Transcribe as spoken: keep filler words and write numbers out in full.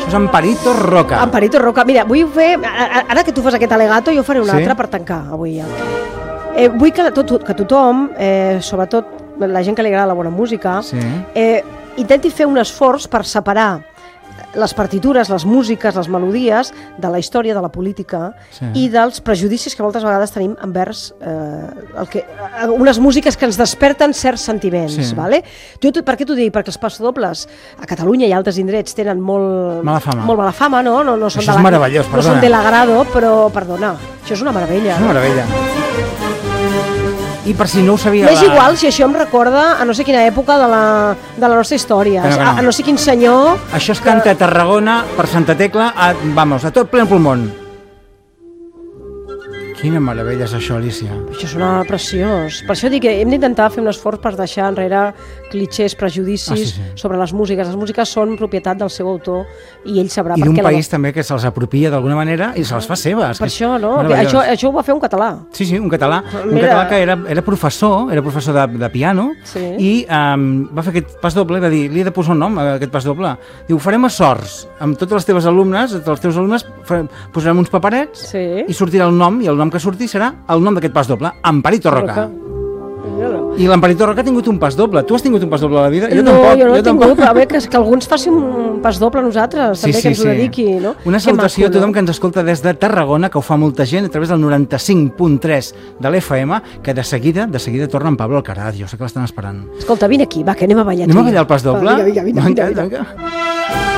Això és Amparito Roca. Amparito Roca. Mira, vull fer... Ara que tu fas aquest alegato, jo faré un Sí? altre per tancar avui ja. Eh, vull que, tot, que tothom, eh, sobretot la gent que li agrada la bona música, Sí. eh, intenti fer un esforç per separar les partitures, les músiques, les melodies de la història, de la política Sí. i dels prejudicis que moltes vegades tenim envers eh, el que, eh, unes músiques que ens desperten certs sentiments. Sí. Vale? Jo, per què t'ho dic? Perquè els passadobles a Catalunya i a altres indrets tenen molt Mala fama. molt mala fama, no? No, no són Això de és la- meravellós, no perdona. són de l'agrado, però, perdona, això és una meravella. És una meravella. I per si no ho sabia... M'és la- igual si això em recorda a no sé quina època de la, de la nostra història, Que no, que no. A, a no sé quin senyor... Això es canta a Tarragona per Santa Tecla, a, vamos, a tot ple pulmón. Quina meravella és això, Alicia. Això sona preciós. Per això dic que hem d'intentar fer un esforç per deixar enrere clichés, prejudicis Ah, sí, sí. sobre les músiques. Les músiques són propietat del seu autor i ell sabrà I per d'un què la país va... també que se'ls apropia d'alguna manera i se'ls fa seves. Per que és això, no? Que meravellós. això, això ho va fer un català. Sí, sí, un català, un Mira. català que era, era professor, era professor de, de piano Sí. i um, va fer aquest pas doble, va dir, li he de posar un nom a aquest pas doble. Diu, ho farem a sorts, amb totes les teves alumnes, tots els teus alumnes, farem, posarem uns paperets Sí. i sortirà el nom, i el nom que surti serà el nom d'aquest pas doble, Amparito Roca. Mira-lo. I l'Amparito Roca ha tingut un pas doble. Tu has tingut un pas doble a la vida? No, tampoc, jo no he tingut, tampoc. però bé, que, que algú ens faci un pas doble a nosaltres, també que ens ho dediqui, no? Una Que salutació maco, a tothom no? que ens escolta des de Tarragona, que ho fa molta gent a través del noranta-cinc punt tres de l'F M, que de seguida, de seguida torna en Pablo Alcaraz. Jo sé que l'estan esperant. Escolta, vine aquí, va, que anem a ballar. Anem a tu i jo. ballar el pas doble? Va, vinga, vinga, vinga, Vinga, vinga. vinga.